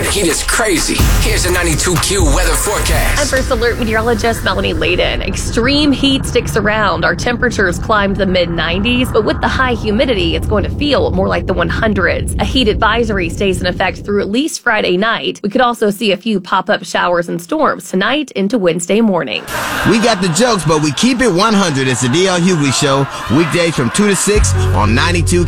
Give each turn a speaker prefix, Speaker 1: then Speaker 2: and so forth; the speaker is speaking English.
Speaker 1: heat is crazy. Here's a 92Q weather forecast.
Speaker 2: I'm First Alert meteorologist Melanie Layden. Extreme heat sticks around. Our temperatures climbed the mid-90s, but with the high humidity, it's going to feel more like the 100s. A heat advisory stays in effect through at least Friday night. We could also see a few pop-up showers and storms tonight into Wednesday morning.
Speaker 3: We got the jokes, but we keep it 100. It's the DL Hughley Show, weekdays from 2 to 6 on 92